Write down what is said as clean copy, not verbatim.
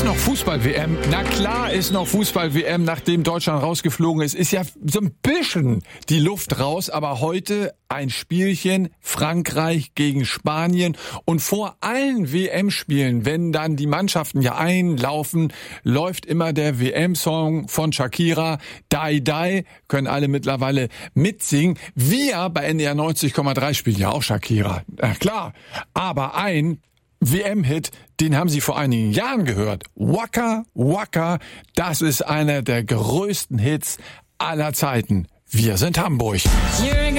Ist noch Fußball-WM? Na klar ist noch Fußball-WM, nachdem Deutschland rausgeflogen ist. Ist ja so ein bisschen die Luft raus, aber heute ein Spielchen, Frankreich gegen Spanien. Und vor allen WM-Spielen, wenn dann die Mannschaften ja einlaufen, läuft immer der WM-Song von Shakira, Die Die, können alle mittlerweile mitsingen. Wir bei NDR 90,3 spielen ja auch Shakira, na klar, aber ein WM-Hit, den haben Sie vor einigen Jahren gehört. Waka Waka, das ist einer der größten Hits aller Zeiten. Wir sind Hamburg.